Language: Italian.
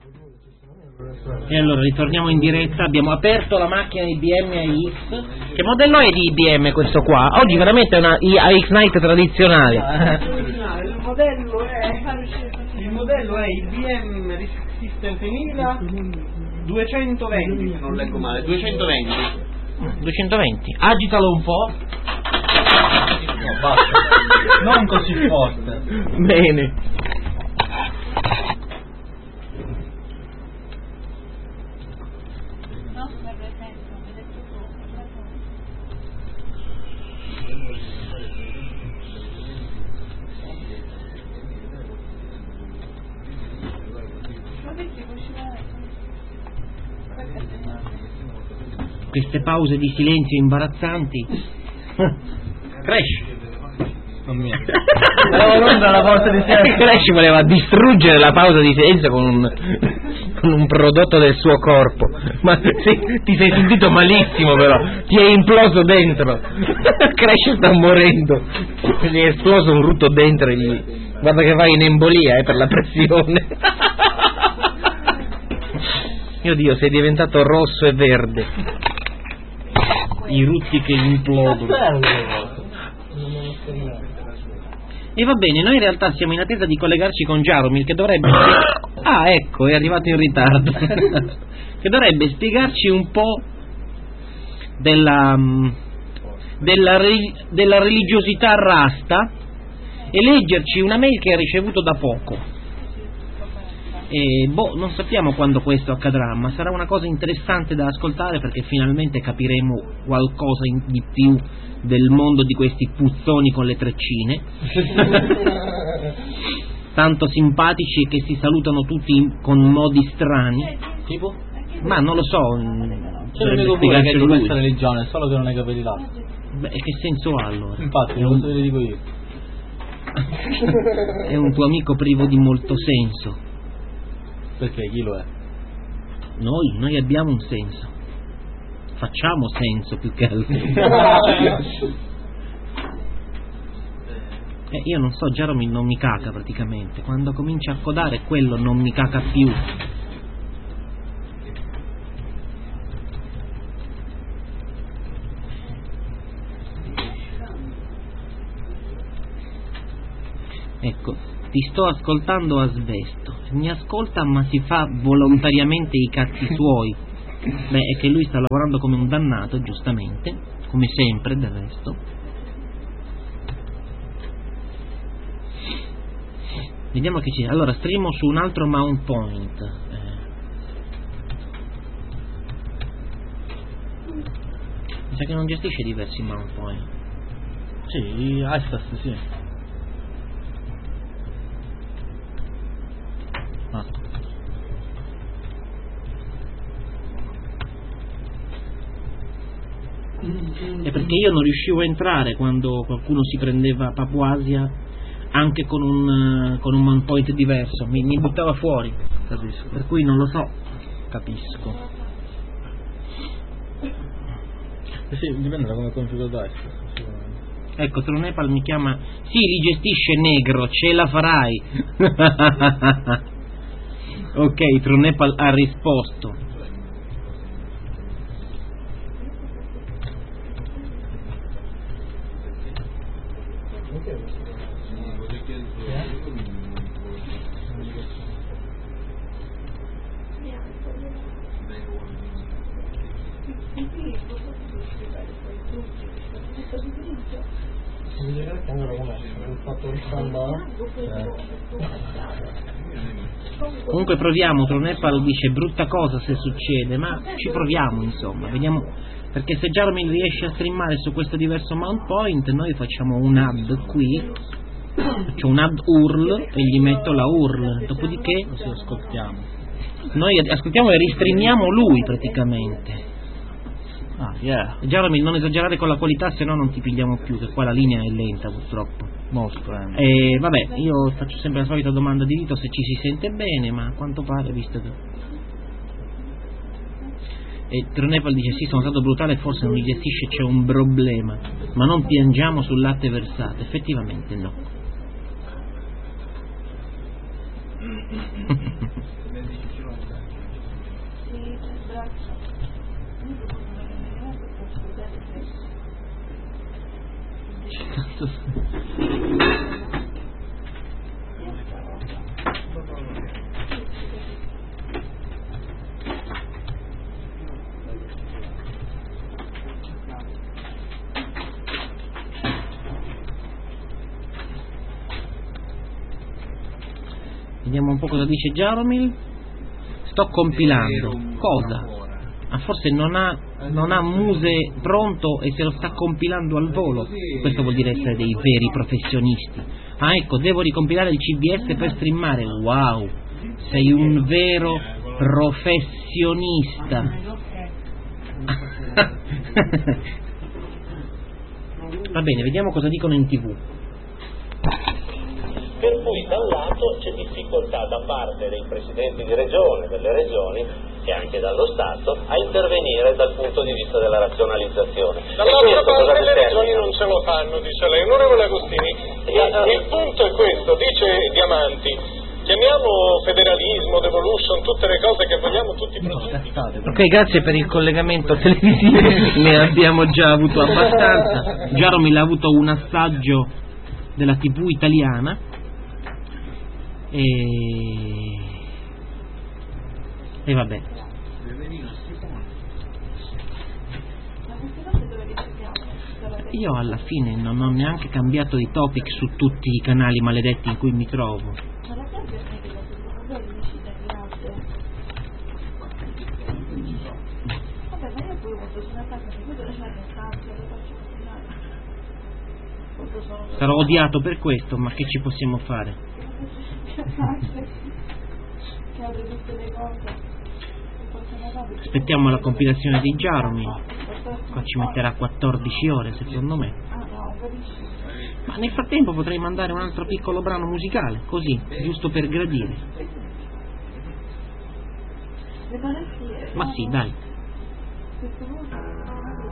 E allora ritorniamo in diretta, abbiamo aperto la macchina IBM AX. Che modello è di IBM questo qua? Oggi veramente è una AX Night tradizionale. Il modello è IBM Risk System 3000 220, se non leggo male, 220. 220, agitalo un po'. No, basta. Non così forte. Bene. Queste pause di silenzio imbarazzanti. Crash. Non mia. La pausa di silenzio. Crash voleva distruggere la pausa di silenzio con un prodotto del suo corpo. Ma sì, ti sei sentito malissimo, però ti è imploso dentro. Crash sta morendo, gli è esploso un rutto dentro e guarda che vai in embolia per la pressione. Mio Dio, sei diventato rosso e verde. I rutti che implodono. E va bene, noi in realtà siamo in attesa di collegarci con Jaromir, che dovrebbe... Ah, ecco, è arrivato in ritardo. Che dovrebbe spiegarci un po' della religiosità rasta e leggerci una mail che ha ricevuto da poco. E non sappiamo quando questo accadrà, ma sarà una cosa interessante da ascoltare, perché finalmente capiremo qualcosa di più del mondo di questi puzzoni con le treccine tanto simpatici, che si salutano tutti con modi strani, tipo? Ma non lo so, dovrebbe spiegarci lui. Questa religione, solo che non hai capito là. Beh, che senso ha allora? Infatti, non so, te lo dico io. È un tuo amico privo di molto senso. Perché chi lo è? Noi abbiamo un senso. Facciamo senso più che altro. Io non so, Jaromir non mi caca praticamente. Quando comincia a codare quello non mi caca più. Ecco, ti sto ascoltando a svesto. Mi ascolta ma si fa volontariamente i cazzi suoi. Beh, è che lui sta lavorando come un dannato, giustamente, come sempre del resto. Vediamo che c'è. Allora, streamo su un altro mount point. Mi sa che non gestisce diversi mount point. Sì, Astas, sì. È perché io non riuscivo a entrare quando qualcuno si prendeva Papuasia anche con un man point diverso, mi buttava fuori. Capisco. Per cui non lo so. Capisco. Sì, dipende da come configurare. Ecco, Tronepal mi chiama. Sì, li gestisce negro, ce la farai. Ok, Tronepal ha risposto. Comunque proviamo, Tronepal dice brutta cosa se succede, ma ci proviamo insomma, vediamo, perché se Jaromir riesce a streamare su questo diverso mount point, noi facciamo un add qui, faccio un add URL e gli metto la URL, dopodiché così ascoltiamo. Noi ascoltiamo e ristreamiamo lui praticamente. Ah, yeah. Jaromir, non esagerare con la qualità, se no non ti pigliamo più, che qua la linea è lenta purtroppo. E vabbè, io faccio sempre la solita domanda di rito se ci si sente bene, ma a quanto pare, visto che... E Tronepal dice sì, sono stato brutale, forse non li gestisce, c'è un problema, ma non piangiamo sul latte versato. Effettivamente no. Vediamo un po' cosa dice Jaromil. Sto compilando. Cosa? Ah, forse non ha Muse pronto e se lo sta compilando al volo. Questo vuol dire essere dei veri professionisti. Ah, ecco, devo ricompilare il CBS per streamare. Wow, sei un vero professionista. Va bene, vediamo cosa dicono in TV. Per cui da un lato c'è difficoltà da parte dei presidenti di regione, delle regioni e anche dallo Stato a intervenire dal punto di vista della razionalizzazione. Dall'altra parte le regioni non ce lo fanno, dice lei. Onorevole Agostini, il punto è questo, dice Diamanti, chiamiamo federalismo, devolution, tutte le cose che vogliamo, tutti i progetti. Ok, grazie per il collegamento televisivo, ne abbiamo già avuto abbastanza. Jaromil ha avuto un assaggio della TV italiana e vabbè. Io alla fine non ho neanche cambiato i topic su tutti i canali maledetti in cui mi trovo. Sarò odiato per questo, ma che ci possiamo fare? Aspettiamo la compilazione di Jaromil. Qua ci metterà 14 ore secondo me. Ma nel frattempo potrei mandare un altro piccolo brano musicale, così, giusto per gradire. Ma sì, dai.